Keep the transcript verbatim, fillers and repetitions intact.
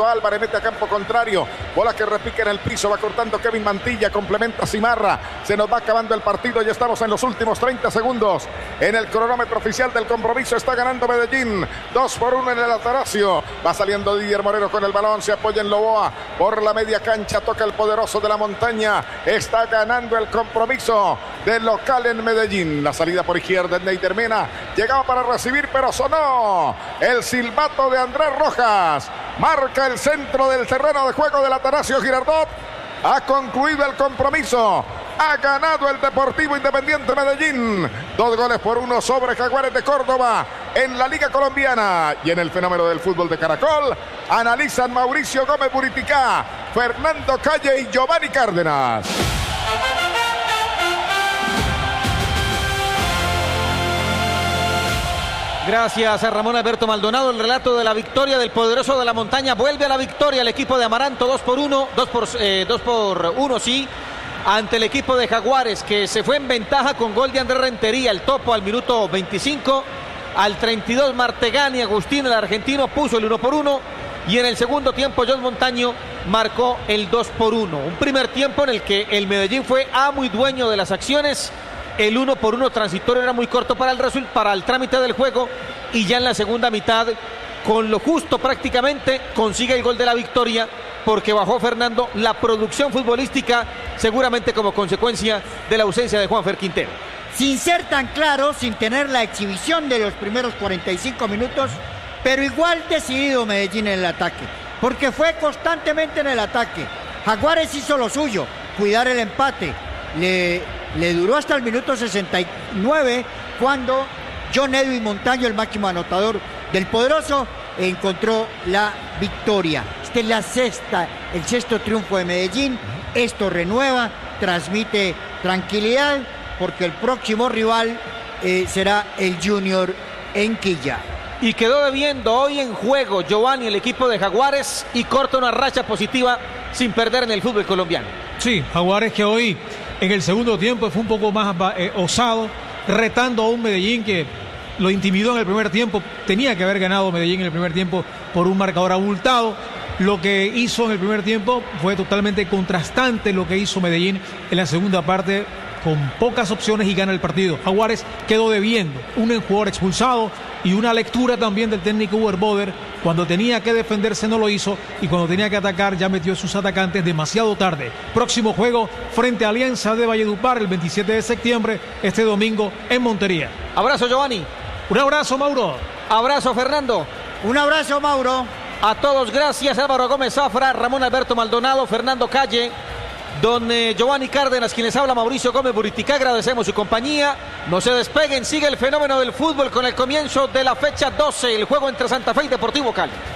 Fernandito Álvarez mete a campo contrario. Bola que repique en el piso. Va cortando Kevin Mantilla. Complementa Cimarra. Se nos va acabando el partido. Ya estamos en los últimos treinta segundos. En el cronómetro oficial del compromiso está ganando Medellín. Dos por uno en el Atanasio. Va saliendo Didier Moreno con el balón. Se apoya en Loboa. Por la media cancha toca el poderoso de la montaña. Está ganando el compromiso del local en Medellín. La salida por izquierda de Neider Mena. Llegaba para recibir, pero sonó el silbato de Andrés Rojas. Marca el centro del terreno de juego del Atanasio Girardot. Ha concluido el compromiso. Ha ganado el Deportivo Independiente Medellín. Dos goles por uno sobre Jaguares de Córdoba en la Liga Colombiana. Y en el fenómeno del fútbol de Caracol analizan Mauricio Gómez Buriticá, Fernando Calle y Giovanni Cárdenas. Gracias a Ramón Alberto Maldonado. El relato de la victoria del poderoso de la montaña. Vuelve a la victoria el equipo de Amaranto. Dos por uno. Dos por, eh, dos por uno, sí. Ante el equipo de Jaguares, que se fue en ventaja con gol de Andrés Rentería, el topo al minuto veinticinco. Al treinta y dos, Martegani, Agustín, el argentino, puso el uno por uno. Y en el segundo tiempo, John Montaño marcó el dos por uno. Un primer tiempo en el que el Medellín fue amo y dueño de las acciones. El uno por uno transitorio era muy corto para el resul- para el trámite del juego. Y ya en la segunda mitad, con lo justo prácticamente, consigue el gol de la victoria, porque bajó Fernando la producción futbolística, seguramente como consecuencia de la ausencia de Juanfer Quintero. Sin ser tan claro, sin tener la exhibición de los primeros cuarenta y cinco minutos, pero igual decidido Medellín en el ataque, porque fue constantemente en el ataque. Jaguares hizo lo suyo, cuidar el empate. Le, le duró hasta el minuto sesenta y nueve, cuando John Edwin Montaño, el máximo anotador del poderoso, encontró la victoria. Esta es la sexta, el sexto triunfo de Medellín. Esto renueva, transmite tranquilidad, porque el próximo rival eh, será el Junior en Quilla. Y quedó debiendo hoy en juego Giovanni, el equipo de Jaguares, y corta una racha positiva sin perder en el fútbol colombiano. Sí, Jaguares que hoy en el segundo tiempo fue un poco más eh, osado, retando a un Medellín que lo intimidó en el primer tiempo. Tenía que haber ganado Medellín en el primer tiempo por un marcador abultado. Lo que hizo en el primer tiempo fue totalmente contrastante lo que hizo Medellín en la segunda parte, con pocas opciones, y gana el partido. Jaguares quedó debiendo un jugador expulsado y una lectura también del técnico Uber Boder. Cuando tenía que defenderse no lo hizo, y cuando tenía que atacar ya metió a sus atacantes demasiado tarde. Próximo juego frente a Alianza de Valledupar el veintisiete de septiembre, este domingo en Montería. Abrazo, Giovanni. Un abrazo, Mauro. Abrazo, Fernando. Un abrazo, Mauro. A todos, gracias. Álvaro Gómez Zafra, Ramón Alberto Maldonado, Fernando Calle, don eh, Giovanni Cárdenas, quienes habla Mauricio Gómez Buriticá. Agradecemos su compañía. No se despeguen, sigue el fenómeno del fútbol con el comienzo de la fecha doce, el juego entre Santa Fe y Deportivo Cali.